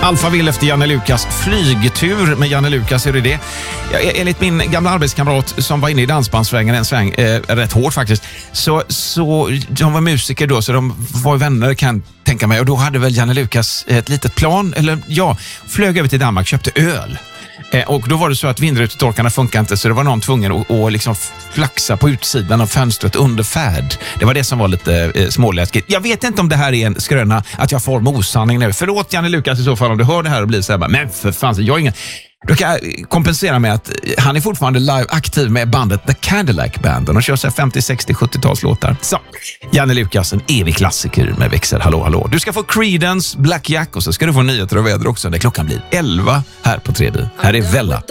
Alfa vill efter Janne Lukas flygtur med Janne Lukas, är det? Ja, enligt min gamla arbetskamrat som var inne i dansbandsvängen en sväng, rätt hårt faktiskt, så de var musiker då, så de var vänner kan jag tänka mig, och då hade väl Janne Lukas ett litet plan, eller ja, flög över till Danmark, köpte öl. Och då var det så att vindrutetorkarna funkar inte, så det var någon tvungen att liksom flaxa på utsidan av fönstret under färd. Det var det som var lite småläskigt. Jag vet inte om det här är en skröna att jag får osanning nu. Förlåt Janne Lukas i så fall om du hör det här och blir så här, men för fan, jag har ingen... Då kan jag kompensera med att han är fortfarande live aktiv med bandet The Cadillac Band. Och de kör sig 50, 60, 70-tals låtar. Så, Janne Lukas, en evig klassiker med växel. Hallå, hallå. Du ska få Creedence, Black Jack och så ska du få nyheter och väder också när klockan blir 11 här på 3B. Här är Vella.